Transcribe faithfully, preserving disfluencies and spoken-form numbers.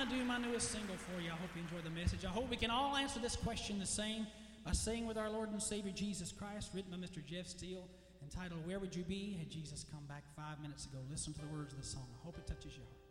to do my newest single for you. I hope you enjoy the message. I hope we can all answer this question the same by saying with our Lord and Savior Jesus Christ, written by Mister Jeff Steele, entitled, Where Would You Be Had Jesus Come Back Five Minutes Ago? Listen to the words of the song. I hope it touches your heart.